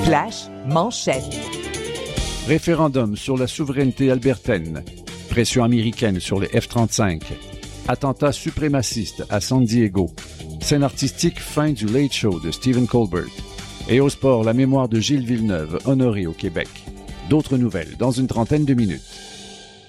Flash manchette. Référendum sur la souveraineté albertaine. Pression américaine sur les F-35. Attentat suprémaciste à San Diego. Scène artistique fin du Late Show de Stephen Colbert. Et au sport, la mémoire de Gilles Villeneuve, honoré au Québec. D'autres nouvelles dans une trentaine de minutes.